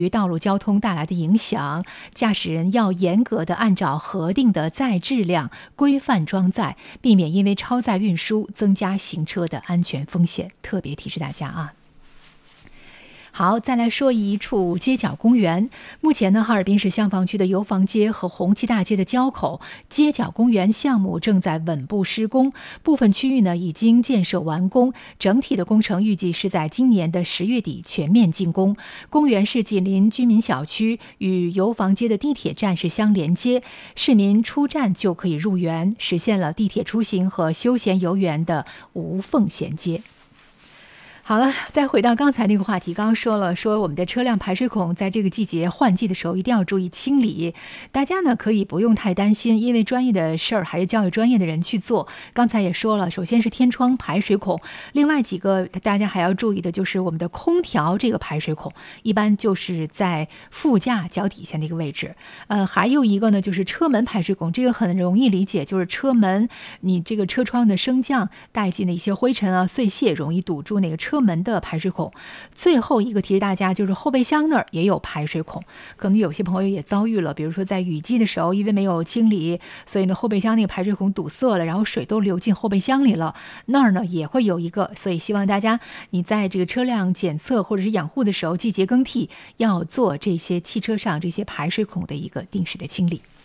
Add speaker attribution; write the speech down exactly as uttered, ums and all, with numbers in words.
Speaker 1: 于道路交通带来的影响，驾驶人要严格的按照核定的载质量规范装载，避免因为超载运输增加行车的安全风险。特别提示大家啊。好，再来说一处街角公园。目前呢，哈尔滨市香坊区的油坊街和红旗大街的交口街角公园项目正在稳步施工，部分区域呢已经建设完工，整体的工程预计是在今年的十月底全面竣工。公园是紧邻居民小区，与油坊街的地铁站是相连接，市民出站就可以入园，实现了地铁出行和休闲游园的无缝衔接。好了，再回到刚才那个话题，刚刚说了，说我们的车辆排水孔在这个季节换季的时候一定要注意清理。大家呢可以不用太担心，因为专业的事儿还是交给专业的人去做。刚才也说了，首先是天窗排水孔，另外几个大家还要注意的就是我们的空调这个排水孔，一般就是在副驾脚底下那个位置。呃，还有一个呢就是车门排水孔，这个很容易理解，就是车门你这个车窗的升降带进的一些灰尘啊、碎屑，容易堵住那个车门的排水孔。最后一个提示大家，就是后备箱那儿也有排水孔，可能有些朋友也遭遇了，比如说在雨季的时候，因为没有清理，所以呢后备箱那个排水孔堵塞了，然后水都流进后备箱里了，那儿呢也会有一个。所以希望大家你在这个车辆检测或者是养护的时候，季节更替要做这些汽车上这些排水孔的一个定时的清理。